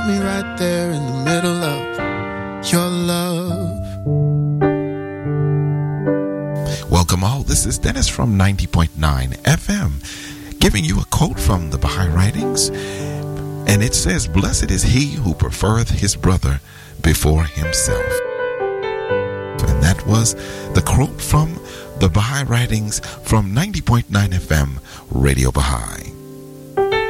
me right there in the middle of your love. Welcome all. This is Dennis from 90.9 FM, giving you a quote from the Baha'i Writings. And it says, "Blessed is he who prefereth his brother before himself." And that was the quote from the Baha'i Writings from 90.9 FM, Radio Baha'i.